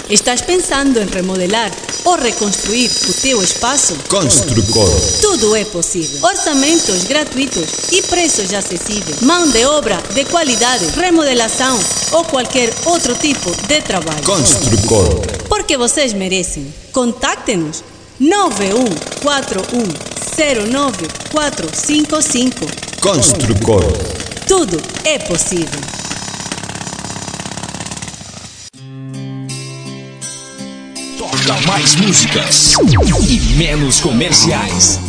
Estás pensando em remodelar ou reconstruir o teu espaço? Construcor. Tudo é possível. Orçamentos gratuitos e preços acessíveis. Mão de obra de qualidade, remodelação ou qualquer outro tipo de trabalho. Construcor. Porque vocês merecem. Contacte-nos 9141094455. Construcor. Tudo é possível. Toca mais músicas e menos comerciais.